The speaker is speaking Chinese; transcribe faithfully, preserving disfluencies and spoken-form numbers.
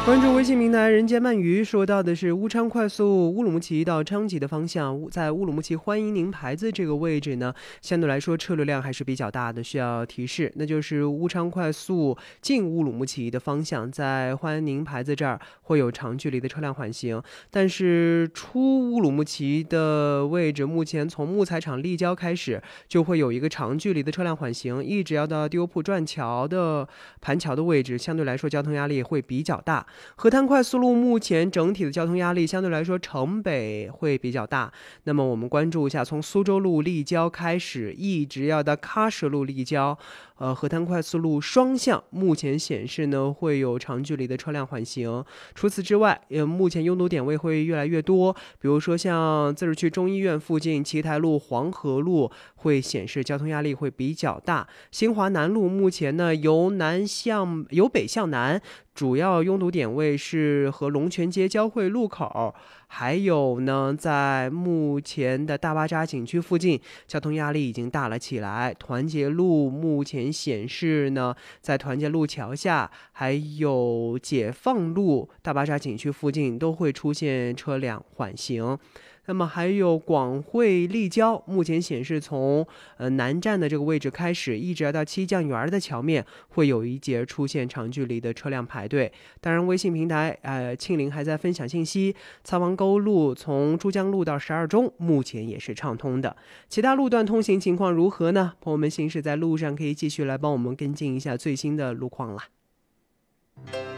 关注微信平台人间鳗鱼，说到的是乌昌快速乌鲁木齐到昌吉的方向，在乌鲁木齐欢迎您牌子这个位置呢，相对来说车流量还是比较大的，需要提示，那就是乌昌快速进乌鲁木齐的方向，在欢迎您牌子这儿会有长距离的车辆缓行，但是出乌鲁木齐的位置，目前从木材厂立交开始就会有一个长距离的车辆缓行，一直要到丢铺转桥的盘桥的位置，相对来说交通压力会比较大。河滩快速路目前整体的交通压力相对来说城北会比较大，那么我们关注一下，从苏州路立交开始一直要到喀什路立交，呃，河滩快速路双向目前显示呢会有长距离的车辆缓行。除此之外，呃，目前拥堵点位会越来越多，比如说像自治区中医院附近奇台路、黄河路会显示交通压力会比较大。新华南路目前呢由南向由北向南，主要拥堵点位是和龙泉街交汇路口，还有呢在目前的大巴扎景区附近交通压力已经大了起来。团结路目前显示呢在团结路桥下还有解放路大巴扎景区附近都会出现车辆缓行。那么还有广汇立交，目前显示从呃南站的这个位置开始，一直要到七酱园的桥面，会有一节出现长距离的车辆排队。当然，微信平台呃庆铃还在分享信息，苍王沟路从珠江路到十二中，目前也是畅通的。其他路段通行情况如何呢？朋友们，行驶在路上可以继续来帮我们跟进一下最新的路况啦。